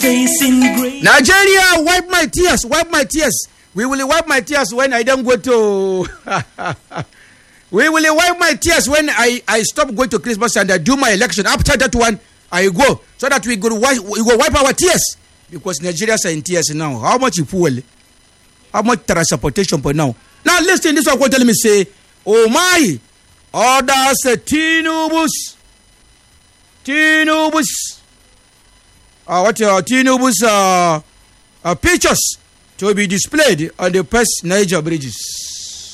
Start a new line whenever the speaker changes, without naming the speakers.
Nigeria, wipe my tears, wipe my tears. We will wipe my tears when I don't go to... We will wipe my tears when I stop going to Christmas and I do my election. After that one, I go. So that we go wipe our tears. Because Nigerians are in tears now. How much fuel? How much transportation for now? Now listen, this one tell me say, oh my, orders Tinubus. What are Tinubus pictures to be displayed on the first Niger bridges.